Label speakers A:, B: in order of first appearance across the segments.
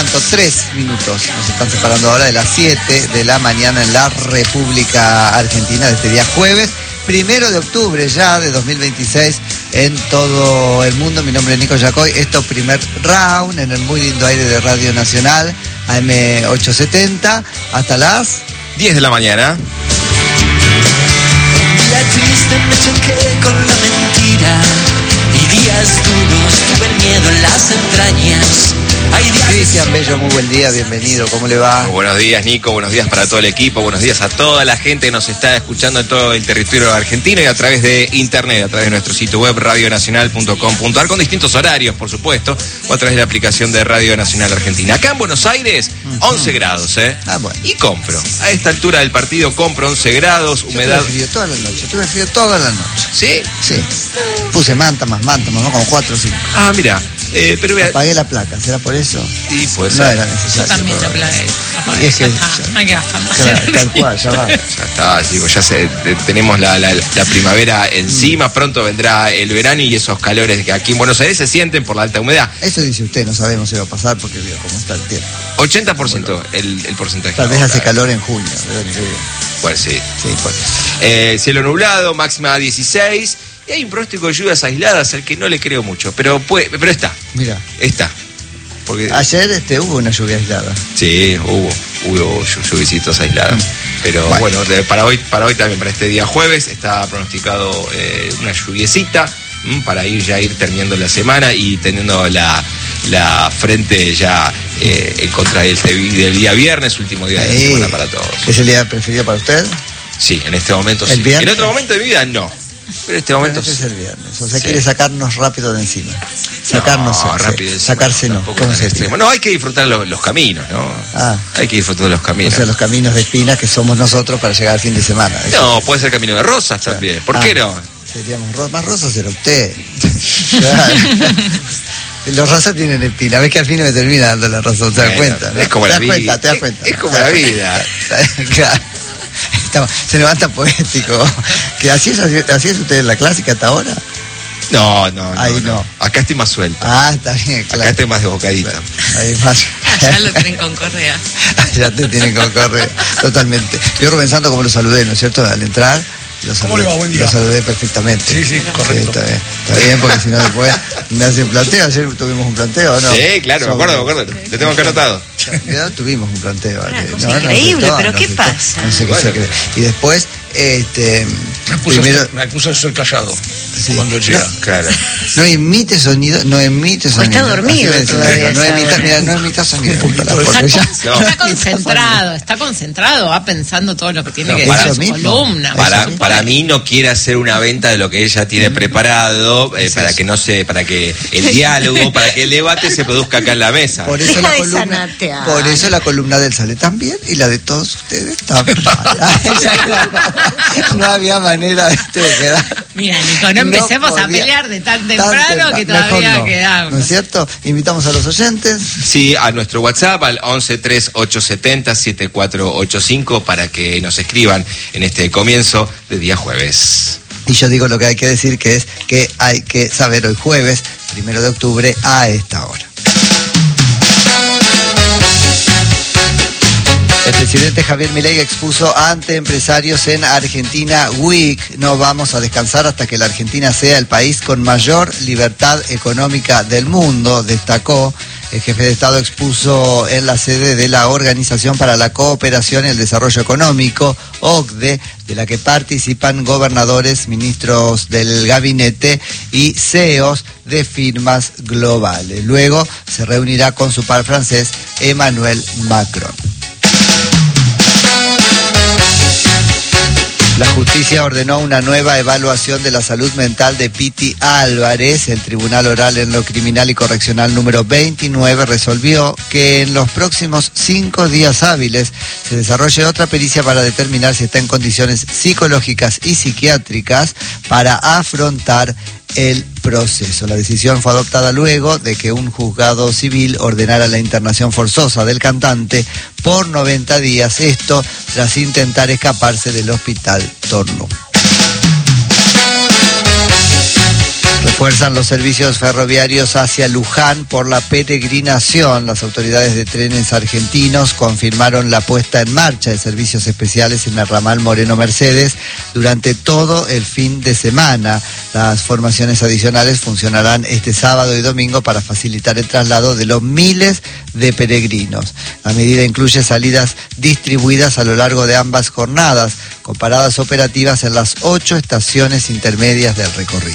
A: ¿cuánto? 3 minutos. Nos están separando ahora de las 7 de la mañana en la República Argentina de este día jueves, 1 de octubre ya de 2026 en todo el mundo. Mi nombre es Nico Yacoy. Esto primer round en el muy lindo aire de Radio Nacional, AM 870, hasta las
B: 10 de la mañana.
C: Día triste me choqué con la mentira y días duros tuve el miedo en las entrañas.
A: Cristian Bello, muy buen día, bienvenido, ¿cómo le va?
B: Muy buenos días, Nico, buenos días para todo el equipo, buenos días a toda la gente que nos está escuchando en todo el territorio argentino y a través de internet, a través de nuestro sitio web radionacional.com.ar, con distintos horarios, por supuesto, o a través de la aplicación de Radio Nacional Argentina. Acá en Buenos Aires, 11 grados,
A: Bueno.
B: Y compro. A esta altura del partido compro 11 grados, humedad.
A: Tuve frío toda la noche, toda la noche.
B: ¿Sí?
A: Sí. Puse manta más, ¿no? Como 4 o 5.
B: Ah, mira, pero vea.
A: Apagué la placa, ¿será por eso?
B: Sí, puede
A: No
B: ser.
A: era necesario.
D: Yo también la plagué.
A: Y es que
D: Hay que gastar más.
A: claro, tal cual, ya va.
B: Ya está, digo, tenemos la primavera encima, pronto vendrá el verano y esos calores que aquí en Buenos Aires se sienten por la alta humedad.
A: Eso dice usted, no sabemos si va a pasar porque veo cómo está el tiempo.
B: 80% el porcentaje.
A: Tal vez
B: ahora.
A: hace calor en junio.
B: Pues sí.
A: Sí, pues.
B: Cielo nublado, máxima 16. Y hay un pronóstico de lluvias aisladas al que no le creo mucho, pero está.
A: Mira,
B: Está. Porque
A: ayer hubo una lluvia aislada.
B: sí, hubo lluviecitos aislados. Pero bueno, para hoy también, para este día jueves, está pronosticado una lluviecita para ir terminando la semana y teniendo la frente ya en contra del día viernes, último día de la semana para todos.
A: ¿Es el día preferido para usted?
B: Sí, en este momento
A: ¿El
B: sí.
A: viernes?
B: En otro momento de mi vida no. Pero en este momento
A: Este
B: sí.
A: es el viernes. O sea,
B: Sí.
A: quiere sacarnos rápido de encima. Sacarnos.
B: No, rápido.
A: Sacarse no.
B: Tampoco
A: ¿Cómo
B: tan
A: se
B: extremo.
A: dice?
B: No, hay que disfrutar los caminos, ¿no?
A: Ah.
B: Hay que disfrutar de los
A: O
B: caminos.
A: sea, los caminos de espinas que somos nosotros para llegar al fin de semana.
B: No, puede ser camino de rosas también. ¿Por qué no?
A: Seríamos más rosas era usted. Claro. Los rosas tienen espina. Ves que al fin me termina dando la rosa, ¿te das cuenta? ¿No?
B: Es como
A: ¿Te
B: la
A: das
B: vida.
A: cuenta? ¿Te das cuenta?
B: Es como la vida.
A: Claro. Se levanta poético. Que así es usted en la clásica hasta ahora.
B: No.
A: Ahí no.
B: Acá estoy más suelto.
A: Ah, está bien, claro.
B: Acá estoy más de bocadita.
A: Ahí más.
D: Ya lo tienen con correa.
A: Ya te tienen con correa. Totalmente. Yo Rubén Santos, como lo saludé, ¿no es cierto? Al entrar.
E: ¿Cómo le va? Buen día.
A: Lo saludé perfectamente.
E: Sí, correcto.
A: Está bien, porque si no después me hacen planteo. Ayer tuvimos un planteo, ¿no?
B: Sí, claro, me acuerdo. Lo tengo acá anotado.
A: Ya tuvimos un planteo.
D: Increíble, pero ¿qué pasa?
A: No sé qué se cree. Y después,
E: Me puso el callado cuando llega.
B: Claro.
A: no emite sonido.
D: está dormido
A: Así me
D: todavía,
A: decían, no emita sonido. Porque ya-
B: No.
D: Está concentrado, va pensando todo lo que tiene que
A: para
D: decir en
A: mí
D: su
A: mismo.
D: columna.
B: Para mí no quiere hacer una venta de lo que ella tiene preparado para que el diálogo, para que el debate se produzca acá en la mesa.
A: Por eso, por eso la columna del Sale también y la de todos ustedes también. No había manera de quedar.
D: Mira, Nico, no empecemos a pelear de tan temprano que todavía quedamos.
A: ¿No es cierto? Invitamos a los oyentes.
B: Sí, a nuestro WhatsApp al 1138707485 para que nos escriban en este comienzo de día jueves.
A: Y yo digo lo que hay que decir, que es que hay que saber hoy jueves, 1 de octubre, a esta hora. El presidente Javier Milei expuso ante empresarios en Argentina Week: no vamos a descansar hasta que la Argentina sea el país con mayor libertad económica del mundo, destacó. El jefe de Estado expuso en la sede de la Organización para la Cooperación y el Desarrollo Económico, OCDE, de la que participan gobernadores, ministros del gabinete y CEOs de firmas globales. Luego se reunirá con su par francés, Emmanuel Macron. La justicia ordenó una nueva evaluación de la salud mental de Piti Álvarez. El Tribunal Oral en lo Criminal y Correccional número 29 resolvió que en los próximos 5 días hábiles se desarrolle otra pericia para determinar si está en condiciones psicológicas y psiquiátricas para afrontar el proceso. La decisión fue adoptada luego de que un juzgado civil ordenara la internación forzosa del cantante por 90 días, esto tras intentar escaparse del hospital Torno. Refuerzan los servicios ferroviarios hacia Luján por la peregrinación. Las autoridades de trenes argentinos confirmaron la puesta en marcha de servicios especiales en el ramal Moreno Mercedes durante todo el fin de semana. Las formaciones adicionales funcionarán este sábado y domingo para facilitar el traslado de los miles de peregrinos. La medida incluye salidas distribuidas a lo largo de ambas jornadas, con paradas operativas en las 8 estaciones intermedias del recorrido.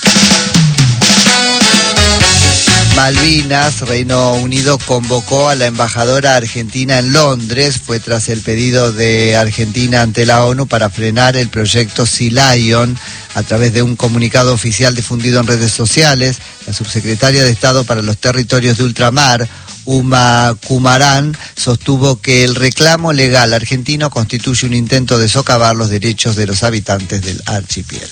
A: Malvinas, Reino Unido convocó a la embajadora argentina en Londres. Fue tras el pedido de Argentina ante la ONU para frenar el proyecto Sea Lion. A través de un comunicado oficial difundido en redes sociales, la subsecretaria de Estado para los Territorios de Ultramar, Uma Kumaran, sostuvo que el reclamo legal argentino constituye un intento de socavar los derechos de los habitantes del archipiélago.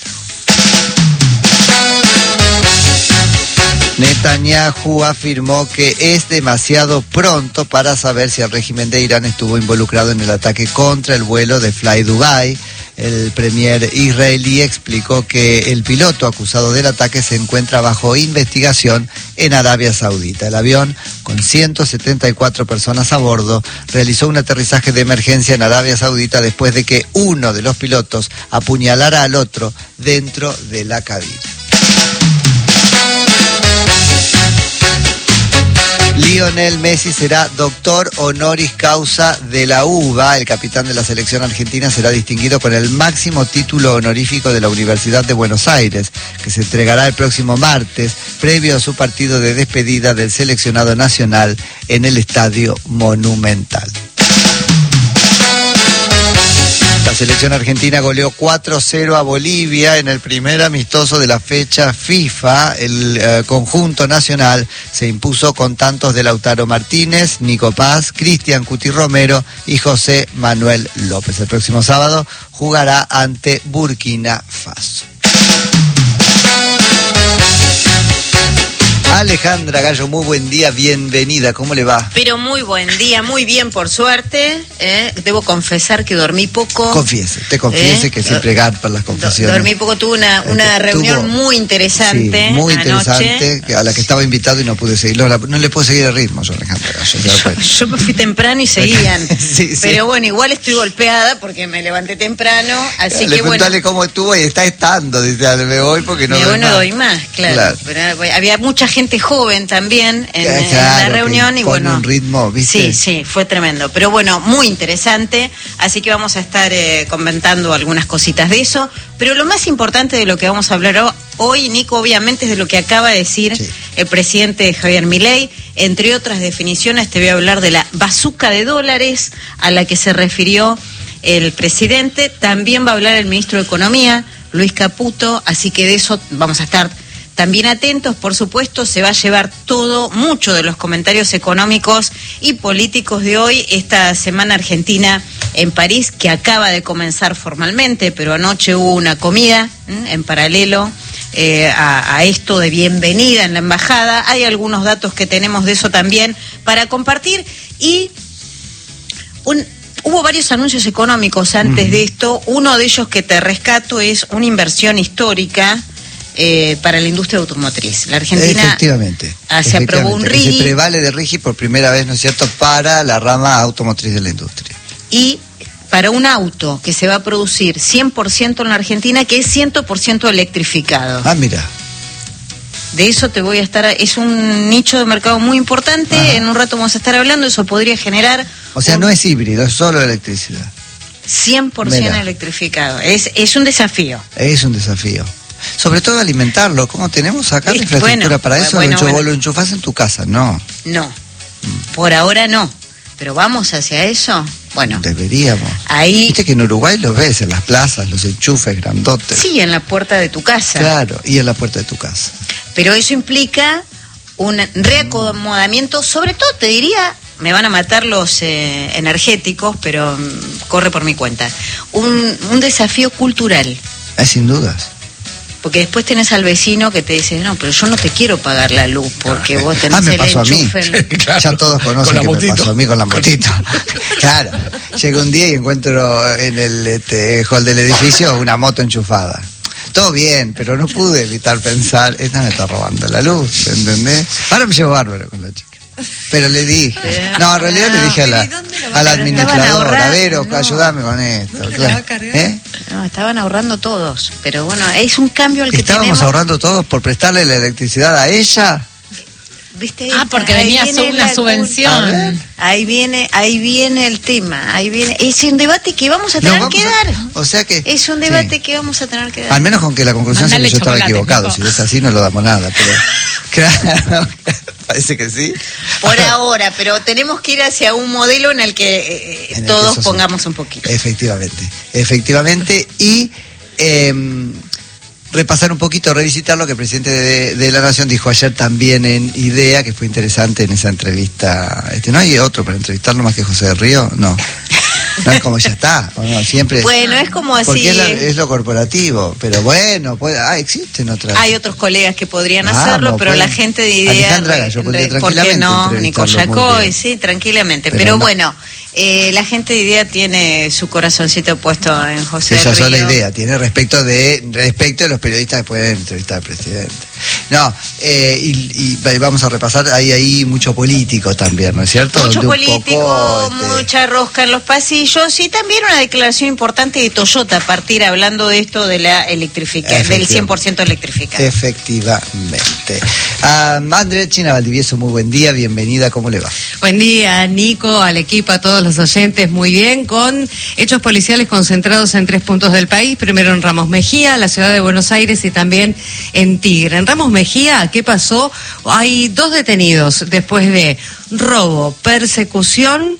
A: Netanyahu afirmó que es demasiado pronto para saber si el régimen de Irán estuvo involucrado en el ataque contra el vuelo de Fly Dubai. El premier israelí explicó que el piloto acusado del ataque se encuentra bajo investigación en Arabia Saudita. El avión, con 174 personas a bordo, realizó un aterrizaje de emergencia en Arabia Saudita después de que uno de los pilotos apuñalara al otro dentro de la cabina. Lionel Messi será doctor honoris causa de la UBA. El capitán de la selección argentina será distinguido con el máximo título honorífico de la Universidad de Buenos Aires, que se entregará el próximo martes, previo a su partido de despedida del seleccionado nacional en el Estadio Monumental. La selección argentina goleó 4-0 a Bolivia en el primer amistoso de la fecha FIFA. El conjunto nacional se impuso con tantos de Lautaro Martínez, Nico Paz, Cristian Cuti Romero y José Manuel López. El próximo sábado jugará ante Burkina Faso. Alejandra Gallo, muy buen día, bienvenida, ¿cómo le va?
D: Pero muy buen día, muy bien por suerte. Debo confesar que dormí poco.
A: Confiese que siempre garpan las confesiones.
D: Dormí poco, tuve una reunión muy interesante.
A: Sí, muy interesante,
D: anoche.
A: A la que estaba invitado y no pude seguirlo. No le puedo seguir el ritmo yo, Alejandra Gallo.
D: Yo me fui temprano y seguían.
A: Sí.
D: Pero bueno, igual estoy golpeada porque me levanté temprano, así que bueno.
A: Preguntale cómo estuvo y está estando, dice, me voy porque no
D: doy más, claro. Pero había mucha gente joven también en la reunión y bueno,
A: un ritmo, ¿viste?
D: Sí, fue tremendo, pero bueno, muy interesante, así que vamos a estar comentando algunas cositas de eso, pero lo más importante de lo que vamos a hablar hoy, Nico, obviamente es de lo que acaba de decir el presidente Javier Milei. Entre otras definiciones te voy a hablar de la bazuca de dólares a la que se refirió el presidente. También va a hablar el ministro de Economía, Luis Caputo, así que de eso vamos a estar también atentos. Por supuesto, se va a llevar mucho de los comentarios económicos y políticos de hoy, esta semana argentina en París, que acaba de comenzar formalmente, pero anoche hubo una comida en paralelo a esto de bienvenida en la embajada. Hay algunos datos que tenemos de eso también para compartir y hubo varios anuncios económicos antes de esto. Uno de ellos que te rescato es una inversión histórica para la industria automotriz. La Argentina
A: efectivamente
D: se aprobó un RIGI.
A: Se prevale de RIGI por primera vez, ¿no es cierto?, para la rama automotriz de la industria.
D: Y para un auto que se va a producir 100% en la Argentina, que es 100% electrificado.
A: Ah, mira.
D: De eso te voy a estar... Es un nicho de mercado muy importante. Ajá. En un rato vamos a estar hablando. Eso podría generar...
A: O sea, no es híbrido, es solo electricidad.
D: 100% electrificado. Es un desafío.
A: Es un desafío. Sobre todo alimentarlo. ¿Cómo tenemos acá la infraestructura para eso? ¿Vos lo enchufás en tu casa? No.
D: Por ahora no. Pero vamos hacia eso. Bueno,
A: deberíamos.
D: Ahí...
A: Viste que en Uruguay los ves en las plazas, los enchufes grandotes.
D: Sí, en la puerta de tu casa.
A: Claro, y en la puerta de tu casa.
D: Pero eso implica un reacomodamiento, sobre todo te diría, me van a matar los energéticos, pero corre por mi cuenta, un desafío cultural.
A: Sin dudas.
D: Porque después tenés al vecino que te dice, no, pero yo no te quiero pagar la luz porque vos tenés
A: me
D: el
A: pasó
D: enchufe.
A: A mí. Claro. Ya todos conocen que me pasó a mí con la motito. Claro. Llego un día y encuentro en el hall del edificio una moto enchufada. todo bien, pero no pude evitar pensar, esta me está robando la luz, ¿entendés? Ahora me llevo bárbaro con la chica. Pero le dije, no, en realidad le dije a la administradora, Vero, ayúdame con esto. Claro.
D: No, estaban ahorrando todos, pero bueno, es un cambio al que
A: ¿Estábamos ahorrando todos por prestarle la electricidad a ella?
D: ¿Viste?
F: Porque venía una subvención.
D: Ahí viene el tema, es un debate que vamos a tener que dar.
A: O sea que
D: es un debate que vamos a tener que dar.
A: Al menos con que la conclusión sea que yo estaba equivocado. Si es así no lo damos nada, pero claro, parece que sí.
D: Por ahora, pero tenemos que ir hacia un modelo en el que todos pongamos un poquito. Efectivamente, y repasar un poquito, revisitar lo que el presidente de la Nación dijo ayer también en IDEA, que fue interesante en esa entrevista. ¿No hay otro para entrevistarlo más que José del Río? No. No es como ya está, o no, siempre. Bueno, es como así.
A: Porque es lo corporativo, pero bueno, existen otras.
D: Hay otros colegas que podrían hacerlo, pero la gente de IDEA.
A: Alejandra Gallo podría tranquilamente.
D: ¿Por qué no? Nico Yacoy, sí, tranquilamente. Pero bueno, la gente de IDEA tiene su corazoncito puesto en José del Río.
A: Esa es la idea, tiene respecto de los periodistas que pueden entrevistar al presidente. No, y vamos a repasar, hay ahí mucho político también, ¿no es cierto?
D: Mucho político, mucha rosca en los pasillos y también una declaración importante de Toyota a partir hablando de esto de la electrificación, del 100% electrificado.
A: Efectivamente. Andrea China Valdivieso, muy buen día, bienvenida, ¿cómo le va?
G: Buen día, Nico, al equipo, a todos los oyentes, muy bien, con hechos policiales concentrados en 3 puntos del país, primero en Ramos Mejía, la ciudad de Buenos Aires y también en Tigre. En Ramos Mejía, ¿qué pasó? Hay 2 detenidos después de robo, persecución,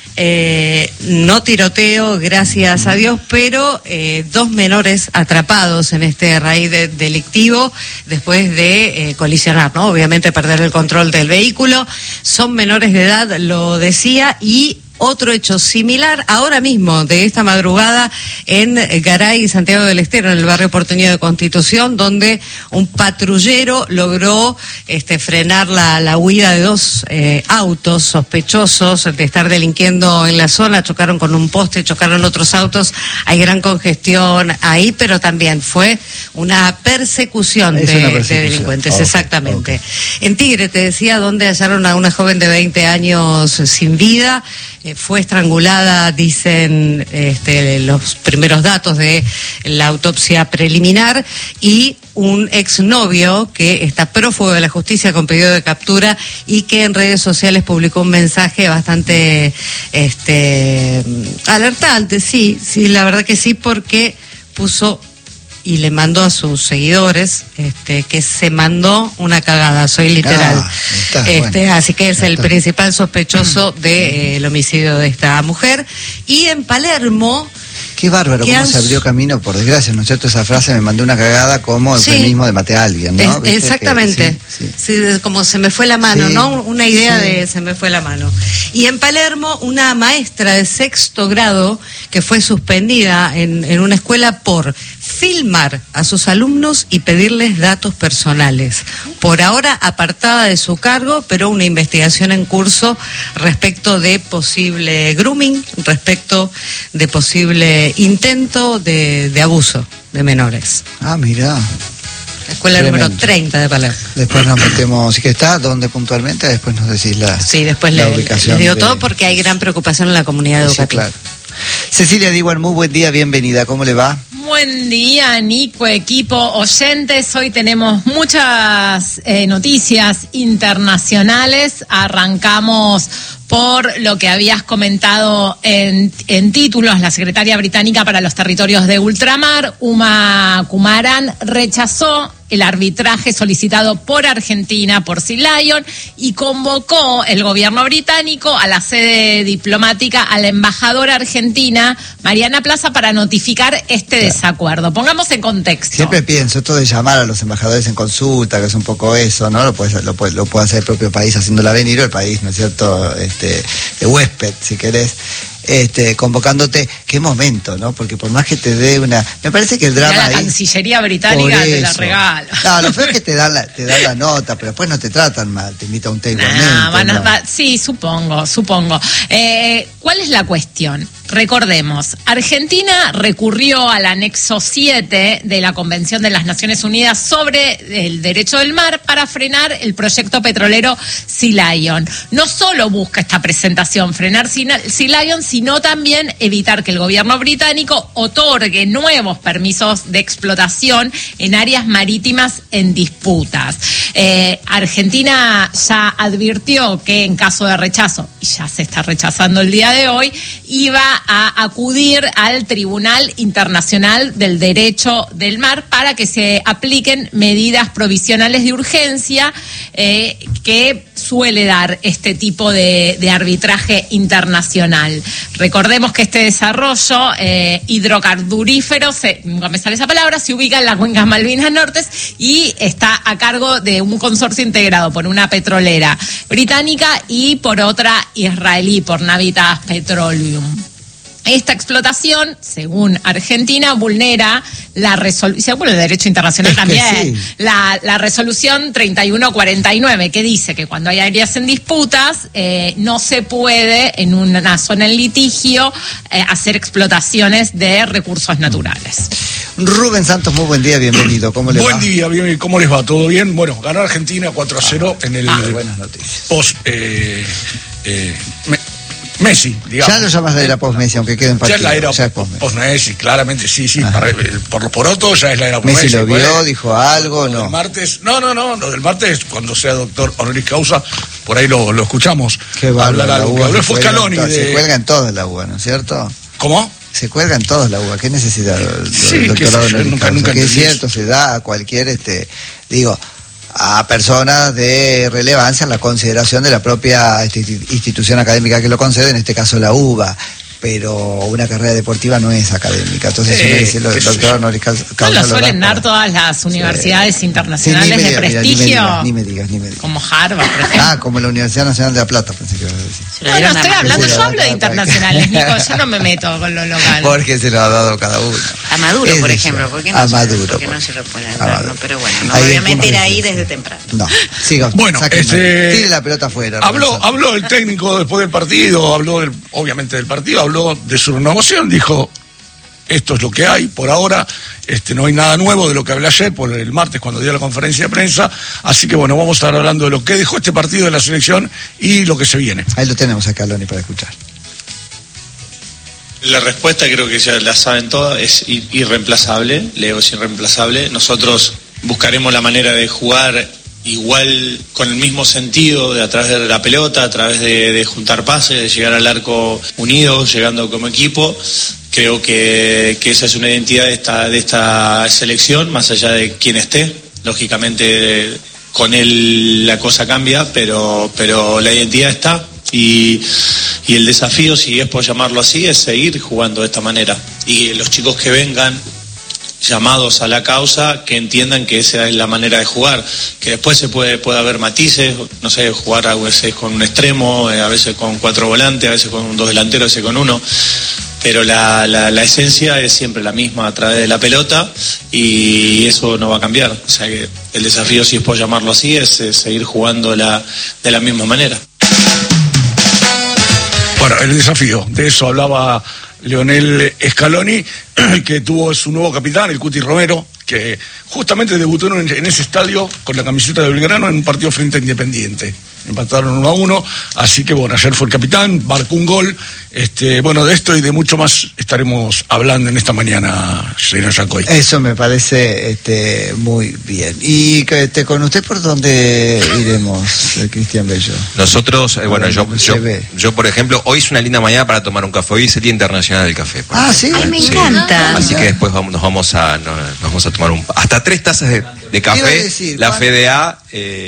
G: no tiroteo, gracias a Dios, pero 2 menores atrapados en este raíz delictivo después de colisionar, ¿no? Obviamente perder el control del vehículo. Son menores de edad, lo decía, y otro hecho similar ahora mismo, de esta madrugada, en Garay y Santiago del Estero, en el barrio porteño de Constitución, donde un patrullero logró frenar la huida de 2 autos sospechosos de estar delinquiendo en la zona. Chocaron con un poste, chocaron otros autos, hay gran congestión ahí, pero también fue una persecución de delincuentes. Okay, exactamente. Okay. En Tigre, te decía, donde hallaron a una joven de 20 años sin vida. Fue estrangulada, dicen los primeros datos de la autopsia preliminar, y un exnovio que está prófugo de la justicia con pedido de captura y que en redes sociales publicó un mensaje bastante alertante, sí, la verdad que sí, porque puso y le mandó a sus seguidores que se mandó una cagada, soy literal. Bueno, así que es el principal sospechoso del homicidio de esta mujer. Y en Palermo...
A: Qué bárbaro, cómo se abrió camino, por desgracia, ¿no es cierto? Esa frase, me mandó una cagada, como eufemismo de maté a alguien, ¿no?
G: Exactamente, sí, como se me fue la mano, ¿no? Una idea de se me fue la mano. Y en Palermo, una maestra de 6º grado que fue suspendida en una escuela por filmar a sus alumnos y pedirles datos personales. Por ahora apartada de su cargo, pero una investigación en curso respecto de posible grooming, respecto de posible intento de abuso de menores.
A: Mirá.
G: Escuela número 30 de Palermo.
A: Después nos metemos, ¿sí que está? ¿Dónde puntualmente? Después nos decís la
G: después
A: la ubicación.
G: Les digo todo porque hay gran preocupación en la comunidad educativa.
A: Sí, claro. Cecilia Diwan, muy buen día, bienvenida, ¿cómo le va?
F: Buen día, Nico, equipo, oyentes. Hoy tenemos muchas noticias internacionales. Arrancamos por lo que habías comentado en títulos. La secretaria británica para los territorios de ultramar, Uma Kumaran, rechazó el arbitraje solicitado por Argentina, por Sea Lion, y convocó el gobierno británico a la sede diplomática, a la embajadora argentina, Mariana Plaza, para notificar este desacuerdo. Pongamos en contexto.
A: Siempre pienso esto de llamar a los embajadores en consulta, que es un poco eso, ¿no? Lo puede hacer el propio país haciéndola venir, o el país, ¿no es cierto?, de huésped, si querés. Convocándote, qué momento, ¿no? Porque por más que te dé una... Me parece que el drama
F: la Cancillería británica te la regala.
A: No, lo feo es que te dan la nota, pero después no te tratan mal, te invita a un té igualmente.
F: Sí, supongo. ¿Cuál es la cuestión? Recordemos, Argentina recurrió al anexo 7 de la Convención de las Naciones Unidas sobre el derecho del mar para frenar el proyecto petrolero Sea Lion. No solo busca esta presentación frenar Sea Lion, sino también evitar que el gobierno británico otorgue nuevos permisos de explotación en áreas marítimas en disputas. Argentina ya advirtió que en caso de rechazo, y ya se está rechazando el día de hoy, iba a acudir al Tribunal Internacional del Derecho del Mar para que se apliquen medidas provisionales de urgencia que suele dar este tipo de arbitraje internacional. Recordemos que este desarrollo hidrocarburífero, nunca me sale esa palabra, se ubica en las cuencas Malvinas Nortes y está a cargo de un consorcio integrado por una petrolera británica y por otra israelí, por Navitas Petroleum. Esta explotación, según Argentina, vulnera la resolución, bueno, el derecho internacional también, sí. La resolución 3149, que dice que cuando hay áreas en disputas, no se puede, en una zona en litigio, hacer explotaciones de recursos naturales.
A: Rubén Santos, muy buen día, bienvenido. ¿Cómo le va?
E: Buen día, bien, ¿cómo les va? ¿Todo bien? Bueno, ganó Argentina 4-0 en el
A: buenas noticias.
E: Messi, digamos.
A: Ya lo llamas de la post-Messi, aunque quede en partido.
E: Ya es la era post-Messi, claramente, sí. Por lo poroto ya es la era post-Messi.
A: ¿Messi lo vio, dijo algo, no?
E: Del martes, no, lo del martes, cuando sea doctor honoris causa, por ahí lo escuchamos.
A: Qué hablar algo.
E: Habló fue Scaloni.
A: Se cuelgan todos la UBA, ¿no es cierto?
E: ¿Cómo?
A: Se cuelgan todos la UBA, ¿qué necesidad?
E: Sí, doctorado nunca
A: que es cierto, se da a cualquier, a personas de relevancia en la consideración de la propia institución académica que lo concede, en este caso la UBA, pero una carrera deportiva no es académica, entonces el doctor honoris causa
F: no lo suelen dar todas las universidades internacionales de prestigio.
A: Ni me digas.
F: Como Harvard, por ejemplo.
A: Como la Universidad Nacional de La Plata, pensé que ibas a decir.
F: No estoy hablando, yo hablo de internacionales, Nico, yo no me meto con lo local.
A: Porque se lo ha dado cada uno.
D: A Maduro, por ejemplo, ¿por qué no se lo puede dar? Pero bueno, no voy a meter ahí desde temprano.
A: No, siga.
E: Bueno,
A: tire la pelota afuera.
E: Habló el técnico después del partido, obviamente del partido, habló de su renovación, dijo: esto es lo que hay por ahora, no hay nada nuevo de lo que hablé ayer, por el martes cuando dio la conferencia de prensa, así que bueno, vamos a estar hablando de lo que dejó este partido de la selección y lo que se viene.
A: Ahí lo tenemos a Scaloni para escuchar.
H: La respuesta creo que ya la saben todas, es irreemplazable, Leo es irreemplazable, nosotros buscaremos la manera de jugar igual, con el mismo sentido, a través de la pelota, a través de juntar pases, de llegar al arco unidos, llegando como equipo. Creo que esa es una identidad de esta selección, más allá de quién esté. Lógicamente con él la cosa cambia, pero la identidad está y el desafío, si es por llamarlo así, es seguir jugando de esta manera. Y los chicos que vengan llamados a la causa, que entiendan que esa es la manera de jugar, que después puede haber matices, no sé, jugar a veces con un extremo, a veces con 4 volantes, a veces con 2 delanteros, a veces con 1, pero la esencia es siempre la misma a través de la pelota y eso no va a cambiar. O sea que el desafío, si es por llamarlo así, es seguir jugando de la misma manera.
E: Bueno, el desafío, de eso hablaba Lionel Scaloni, que tuvo su nuevo capitán, el Cuti Romero, que justamente debutó en ese estadio con la camiseta de Belgrano en un partido frente a Independiente. Empataron 1-1, así que bueno, ayer fue el capitán, marcó un gol. Bueno, de esto y de mucho más estaremos hablando en esta mañana, señor Yacoy.
A: Eso me parece muy bien. ¿Y con usted por dónde iremos, Cristian Bello?
B: Nosotros, yo por ejemplo, hoy es una linda mañana para tomar un café. Hoy es el Día Internacional del Café.
A: ¿Sí?
D: Ay, me encanta.
B: Así que después nos vamos a tomar hasta 3 tazas de café. La FDA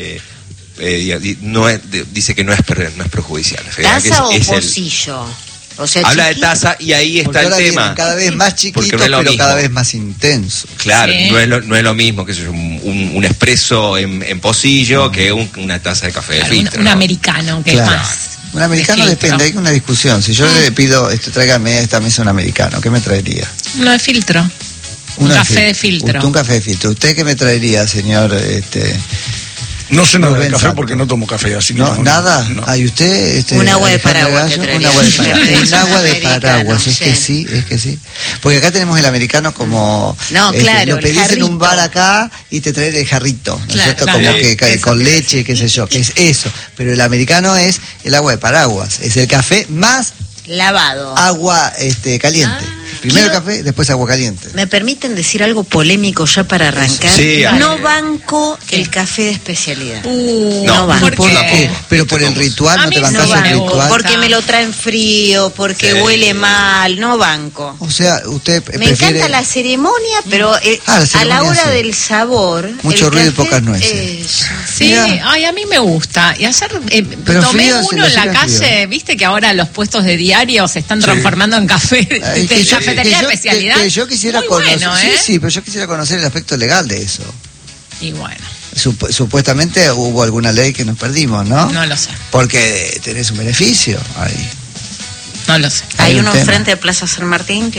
B: dice que no es perjudicial.
D: ¿Taza o pocillo? O sea,
B: habla de taza y ahí está el tema.
A: Cada vez más chiquito, no pero cada vez más intenso.
B: Claro, sí. no es lo mismo que un espresso en pocillo que una taza de café de filtro.
F: Un americano, que es más.
A: Un americano depende, hay una discusión. Si yo le pido, tráigame a esta mesa un americano, ¿qué me traería?
F: Uno de filtro. Un café de filtro.
A: Un café de filtro. ¿Usted qué me traería, señor
E: No sé nada de
A: ven
E: café
A: santo.
E: porque no tomo café, así que
A: No, nada.
E: no.
A: ¿Hay usted?
D: Un agua de
A: Alejandra
D: paraguas
A: Gallo?
D: te
A: Un
D: traería.
A: agua de paraguas. Un agua de
D: Americano,
A: paraguas. Es que
D: sí.
A: sí, es que sí. Porque acá tenemos el americano como.
D: No, claro,
A: Lo
D: el
A: pedís en
D: jarrito.
A: un bar acá y te traen el jarrito. ¿No es
D: Claro,
A: cierto?
F: claro.
A: Como que
F: Eso,
A: con leche, qué sé yo. Es eso. Pero el americano es el agua de paraguas. Es el café más
D: Lavado.
A: agua caliente. Primero
D: Quiero-
A: café, después agua caliente.
D: ¿Me permiten decir algo polémico ya para arrancar?
B: Sí,
D: no
B: dale.
D: banco el café de especialidad.
B: No,
D: banco.
F: ¿por
A: ¿Por
F: qué?
A: qué? Pero por el ritual,
F: A
A: ¿no
F: mí
A: te
F: no
A: bancás
D: No
A: el
F: banco,
A: ritual?
D: porque me lo traen frío, porque
B: Sí.
D: huele mal, no banco.
A: O sea, usted
D: Me
A: prefiere
D: encanta la ceremonia, pero
A: la
D: a la
A: ceremonia
D: hora
A: sí.
D: del sabor.
A: Mucho
D: el
A: ruido y
D: café,
A: pocas nueces.
D: eso.
F: Sí,
A: Mira.
F: ay, a mí me gusta. Y ayer
A: Pero
F: tomé
A: frío, se
F: uno
A: lo
F: en la
A: sirven
F: calle,
A: frío.
F: viste que ahora los puestos de diario se están transformando en café,
A: Ay,
F: de cafetería especialidad.
A: que yo quisiera
F: Muy
A: conocer,
F: bueno,
A: sí,
F: ¿eh?
A: sí, pero yo quisiera conocer el aspecto legal de eso.
F: Y bueno,
A: Supuestamente hubo alguna ley que nos perdimos, ¿no?
F: no lo sé,
A: Porque tenés un beneficio ahí.
F: no lo sé.
D: Hay
A: un
D: uno
A: tema.
D: enfrente de Plaza San Martín que